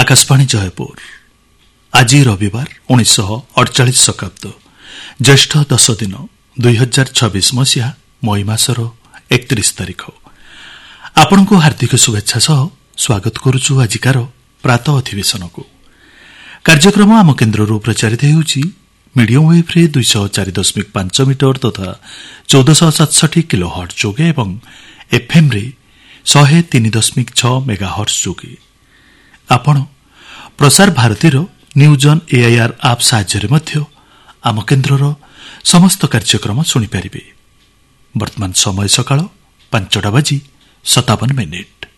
आकाशवाणी जयपुर आज रविवार 1948 शकाब्द ज्येष्ठ 10 दिन 2026 मसीहा मई मासर 31 तारिख आपण को हार्दिक शुभेच्छा सह स्वागत करुछु आजिकार प्रात अधिवेशन को। कार्यक्रम आम केन्द्र प्रचारित होउछि मीडियम वेव रे 204.5 मीटर तथा 1467 किलो हर्ट्ज जोगे एवं एफएम रे 103.6 मेगाहर्ट्ज जोगे। आपण प्रसार भारतीर न्यूज ऑन एआईआर आप साहाय्य मध्य आम केन्द्रर समस्त कार्यक्रम शुणी पारिबे। वर्तमान समय सकाळ 5:57 मिनिट।